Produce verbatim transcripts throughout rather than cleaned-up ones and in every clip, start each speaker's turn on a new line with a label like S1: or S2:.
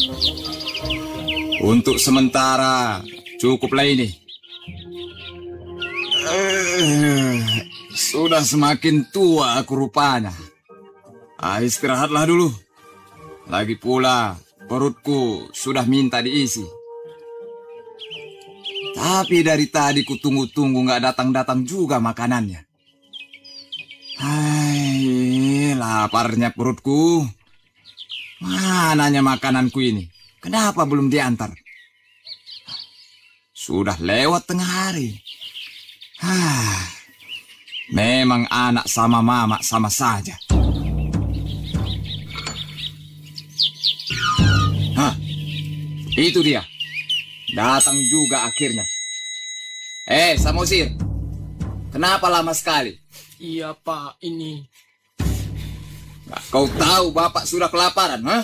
S1: Untuk sementara cukuplah ini. Eh, sudah semakin tua aku rupanya. Ah, istirahatlah dulu. Lagi pula perutku sudah minta diisi. Tapi dari tadi ku tunggu-tunggu nggak datang-datang juga makanannya. Hai, laparnya perutku. Mananya makananku ini? Kenapa belum diantar? Sudah lewat tengah hari. Hah, memang anak sama mama sama saja. Hah, itu dia. Datang juga akhirnya. Eh, Samosir. Kenapa lama sekali?
S2: Iya, Pak, ini.
S1: Nah, kau tahu Bapak sudah kelaparan, ha?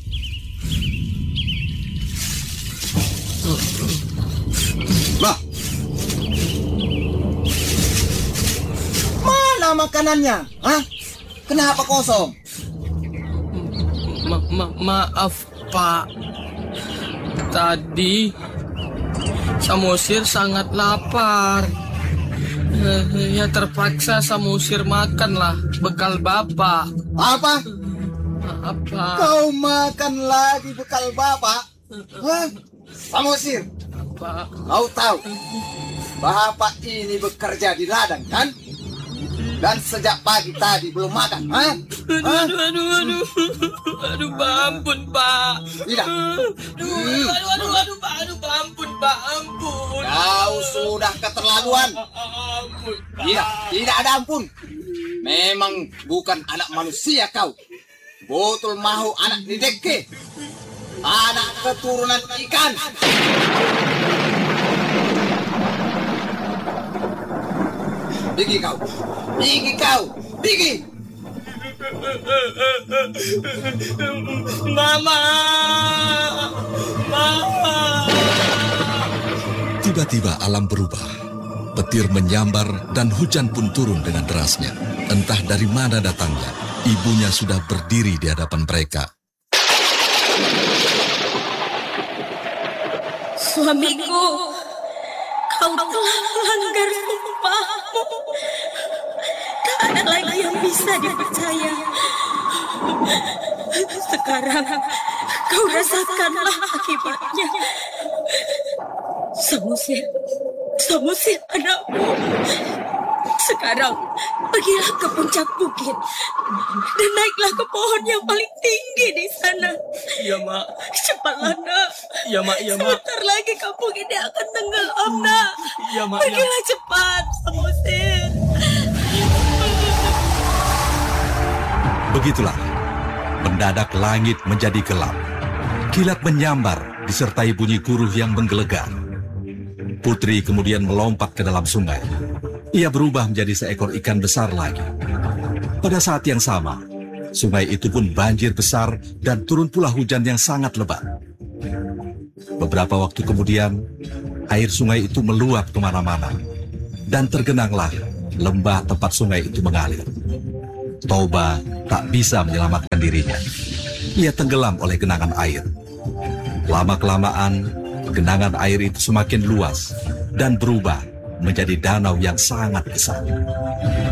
S1: Bah. Mana makanannya? Hah? Kenapa kosong?
S2: Ma ma maaf, Pak. Tadi Samosir sangat lapar. Eh, ya terpaksa Samosir makanlah bekal Bapak.
S1: Apa?
S2: Apa?
S1: Kau makan lagi bekal Bapak? Hah? Samosir,
S2: Apa?
S1: kau tahu Bapak ini bekerja di ladang, kan? Dan sejak pagi tadi belum makan, ha?
S2: Aduh, aduh, aduh, aduh, Pak, ampun, Pak.
S1: Tidak.
S2: Aduh, aduh, aduh, aduh, Pak, aduh, Pak, ampun, Pak, ampun.
S1: Kau sudah keterlaluan.
S2: Ampun, Pak.
S1: Tidak, tidak ada ampun. Memang bukan anak manusia kau. Betul mahu anak dideke. Anak keturunan ikan. Pergi kau. Pergi kau. Pergi.
S2: Mama. Mama.
S3: Tiba-tiba alam berubah. Petir menyambar dan hujan pun turun dengan derasnya. Entah dari mana datangnya, ibunya sudah berdiri di hadapan mereka.
S4: Suamiku, kau telah melanggar sumpahmu. Tak ada lagi yang bisa dipercaya. Sekarang kau rasakanlah akibatnya. Samosir, Samosir anakku. Sekarang pergilah ke puncak bukit dan naiklah ke pohon yang paling tinggi di sana.
S2: Iya, Mak.
S4: Cepatlah, nak.
S2: Iya, Mak. Iya, Mak.
S4: Sebentar lagi kampung ini akan tenggelam, nak.
S2: Iya, Mak.
S4: Pergilah cepat, Samosir.
S3: Begitulah, mendadak langit menjadi gelap. Kilat menyambar disertai bunyi guruh yang menggelegar. Putri kemudian melompat ke dalam sungai. Ia berubah menjadi seekor ikan besar lagi. Pada saat yang sama, sungai itu pun banjir besar dan turun pula hujan yang sangat lebat. Beberapa waktu kemudian, air sungai itu meluap kemana-mana. Dan tergenanglah lembah tempat sungai itu mengalir. Toba tak bisa menyelamatkan dirinya. Ia tenggelam oleh genangan air. Lama-kelamaan, genangan air itu semakin luas dan berubah menjadi danau yang sangat besar.